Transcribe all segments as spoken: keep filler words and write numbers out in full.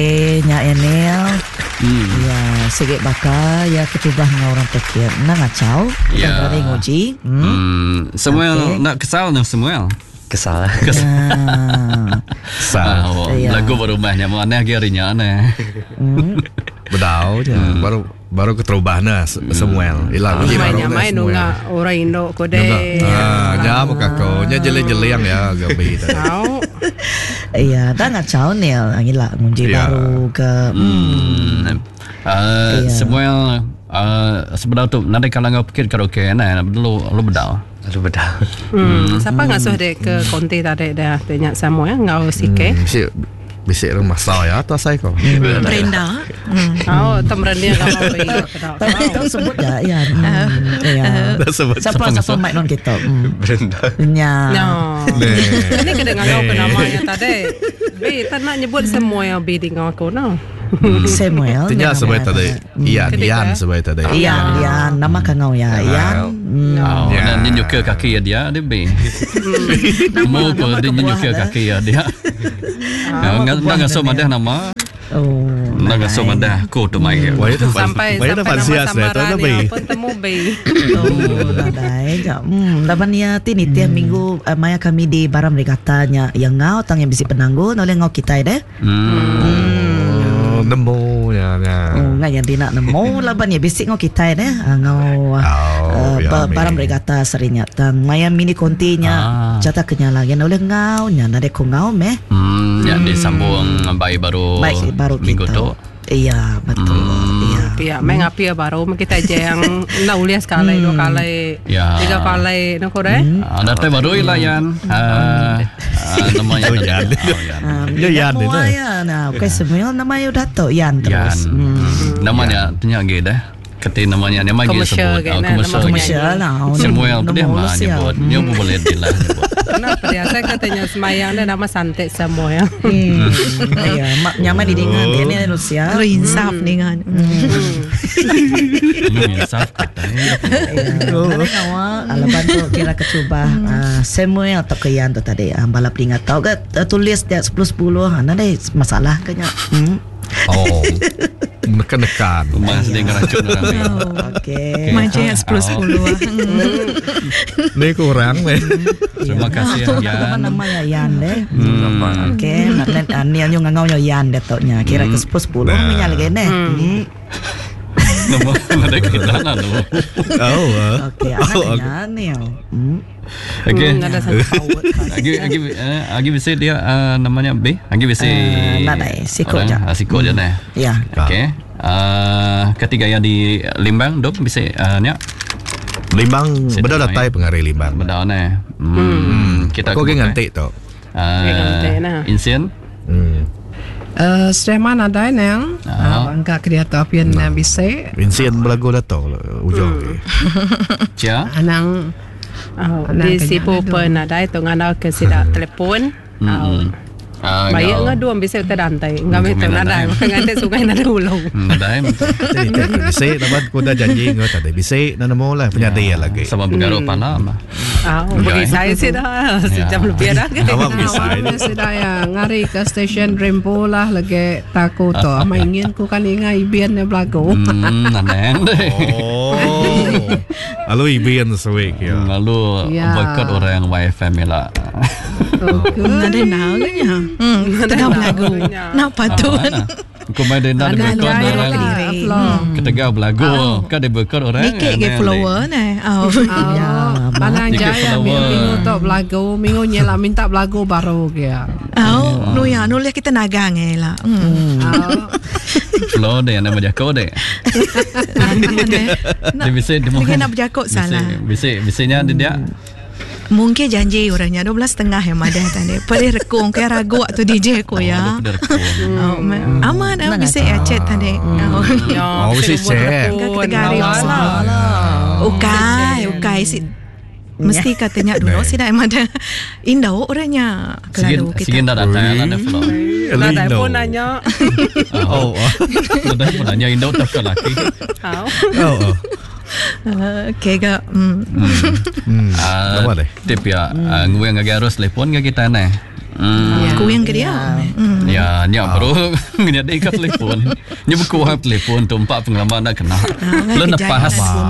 Eh, nya Enel. Hmm. Ya, sige baka ya ketubah ng orang pikir. Na ngacau. Ya. Dari ngoji. Hmm. hmm. Samuel okay. Nak kesal dengan Samuel. Kesal. Kesal. Kesal. Oh, ya. Lagu berumahnya mana harinya aneh. Hmm. Bedau je. Hmm. Baru baru keterubah na Samuel. Hilang lagi baru main nunga orang Indo kode. Ah, nya makako. Nya jeleng-jeleng ya gabi tadi. Iya, dah ngacau ni angila ngunji baru ke. Hmm. Uh, Samuel uh, sebenarnya tu nanti kalau ngau pikir karaoke nah lu lu bedal. Lu bedal. Hmm. Siapa ngasuh dek ke konti tadi dah tanya Samuel ngau sike. Bisik rumah saya atau saya kau? Brenda. Oh, temen dia kalau baik. Tapi kau sebut ya, ya. Ya. Siapa siapa mic non kita? Brenda. Ya. No. Ini kena ngau ke namanya tadi. Be, tak nak nyebut semua yang be dengan aku no. Samuel. Tanya sebab tadi. Ian, Ian sebab tadi. Ian, Ian. Nama kau ya, Ian. Oh, dan ninjuk ke kaki dia, dia be. Mau ko dia ninjuk ke kaki dia. Nggak nggak so madah nama. Oh, nggak so madah ko tu mai. Sampai sampai nama samaran dia pun temu be. Oh, nadai ja. Hmm, laban ya tini tiap minggu maya kami di Baram Regatanya yang ngau tang yang bisi penanggu oleh ngau kita deh. Hmm. Nemu ya ya. Oh, nggak yang tidak nemu laban ya bisi ngau kita deh ngau Baram Regata serinya tang maya mini kontinya jatah kenyalagan oleh ngau nya nade ko ngau meh. Hmm, yang disambung bayi baru. Baik baru minggu tu. Iya betul. Hmm. Iya. Iya, main ngapi ya baru kita aja yang nak ulias sekali dua kali, ya. tiga kali, nak kore? Ada teh baru ilayan. Namanya Yan. Ya Yan ni. Ya, nah, okay semua namanya udah tahu Yan terus. Namanya tanya lagi dah. Kata namanya nama dia sebut. Komersial lah. Samuel dia mah nyebut. Dia boleh dilah nyebut. Kenapa dia? Saya katanya semayang dia nama santai semua ya. Ya, mak nyaman didengar dia ni Rusia. Lu insaf dengan. Insaf katanya. Ada kawan alaban tu kira kecuba Samuel atau ke Yan tu tadi balap ingat tahu ke tulis dia sepuluh sepuluh ana deh masalah kenya. Oh. Menekan-nekan Mas dia ngeracun orang ni. Okey. Macam yang sepuluh sepuluh. Ni kurang ni. Terima kasih Yan. Nama ya Yan deh. Okey, nak anian yang ngau yang Yan datoknya. Kira ke sepuluh sepuluh menyal lagi deh. Nama ada kita nak tu. Oh. Okey, anaknya ni. Okey. Ada satu power. Agi agi agi bisa dia namanya B. Agi bisa. Nadai sikut je. Sikut je dah. Ya. Okey. Uh, ketiga yang di Limbang dok bisa uh, ni. Limbang benda datai pengarai Limbang. Benda ni. Hmm. Kita kau ngantik tu. Uh, Insien. Hmm. Uh, Streman ada nang. Angka kereta api yang bisa. Insien belagu datang ujung. Cia. Anang. Oh, di si Pupen ada itu ngana ke sida telepon. Ah, baik ngadu bisa terdantai. Enggak betul ada. Ngade sungai nada ulung. Ada. Bisa dapat ko dah janji ngau tadi. Bisa nana mo lah penyadai lagi. Sama bergaruh panah mah. Ah, bagi saya sih dah sejam lebih dah. Awak bisa. Sida ya ngari ke stesen Rempo lah lagi takut tu. Ama ingin ku kan ingai ibian ne blago. Hmm, aneh deh. Oh. Lalu ibian sewek ya. Lalu boykot orang Y F M lah. Ada nak nya. Hmm, tengah belagu. Nak patut. Kau main dia nak boykot orang. Ketegak belagu. Kan dia boykot orang. Nikik ke follower ni. Oh. Mana jaya minggu tu belagu, minggu ni lah minta belagu baru dia. Oh, nu ya, nu lihat kita nagang eh lah. Flow deh, nama jakau deh. Dia bisa dia mungkin nak berjakut salah. Bisa bisanya dia. Mungkin janji orangnya dua belas setengah yang madah tadi. Pada rekung kayak ragu waktu D J ko ya. Oh, aman aku bisa ya chat tadi. Oh, bisa chat. Kita gari ukai, ukai si mesti katanya dulu sih dah ada Indo orangnya. Kalau kita sigin dah datang ada flow. Ada pun nanya. Oh, ada pun nanya Indo tak lelaki. Oh, oh. Okay ke hmm. hmm. uh, tip ya uh, gue ngagak harus telepon ke kita nih Hmm. Ku yang ke dia. Hmm. Ya, nya bro, ngenya dei ka telefon. Nya buku ha telefon tu empat pengalaman nak kena. Lo lepas.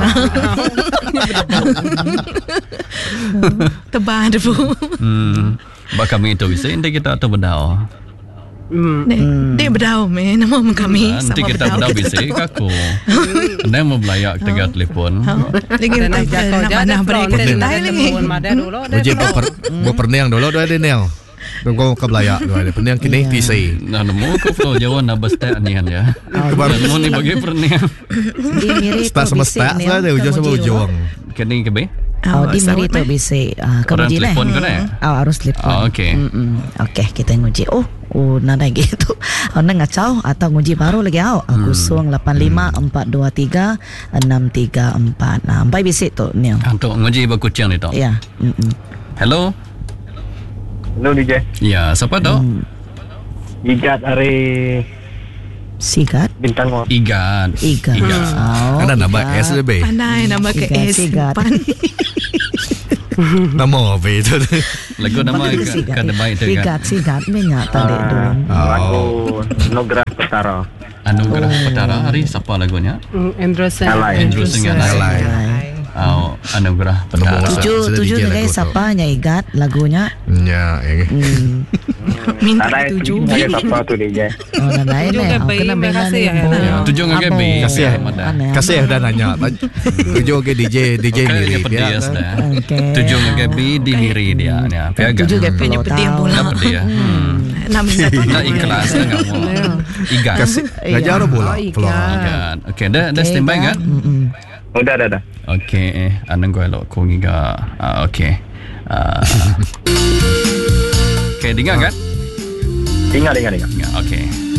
Tebah tu. Hmm. Ba kami tu bisa indah kita tu berdau. Hmm. Dia berdau me nama kami sama nanti kita berdau bisa kaku. Anda mau belayak tegar telefon. Lagi nak mana beri kita lagi. Uji berperniang dulu dah ada nel. Kau kau belayak dulu ada perniang kini P C. Nah, nemu kau flow Jawa nak bestek ni kan ya. Mau ni bagi perniang. Di miri tu Start sama start lah ada ujung sama ujung. Kini ke be? Oh, di miri tu bisa. Orang telefon kan eh? Oh, harus telefon. Oh, okey. Okey, kita nguji. Oh, oh, nada gitu. Oh, nak ngacau atau nguji baru lagi au. Kosong lapan lima empat dua tiga enam tiga empat. Nah, baik bisik tu ni. Untuk nguji berkucing ni tu. Ya. Hello. Hello D J. Ya, siapa tu? Igat hari Sigat. Bintang Ngor. Igat. Igat. Igat. Ada nama S D B. Pandai nama ke S. Nama apa itu? Lagu nama kan baik tu kan. Sigat, sigat minyak tadi dulu. Lagu Nugrah Petara. Anugerah Petara hari siapa lagunya? Andrew Sen. Andrew Sen. Oh, Anugerah Petara. Tujuh, tujuh ni guys, siapa nya Igat lagunya? Ya, Minta Ada tujuh. Saya siapa tu D J? Oh, na lain eh. Aku kena bela ni. Tujuh ngah gabi. Kasih Kasih dah nanya. Tujuh ke D J D J ni dia. Tujuh ngah gabi di miri dia. Tujuh gabi Punya peti yang bola. Dia. Nak minta tu. Nak ikhlas enggak mau. Igat. Ngajar bola. Igat. Okey, dah dah standby kan? Udah, dah, dah. Okey, anang gue lo kong iga. Okey. Okey, dengar kan? Dengar, dengar, dengar. Okey.